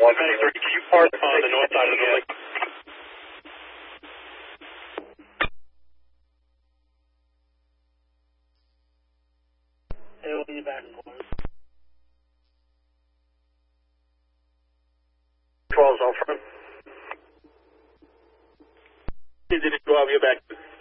193, can you park on the north side of the lake? Hey, we'll be back. 12's on front. Did it go out? You're back.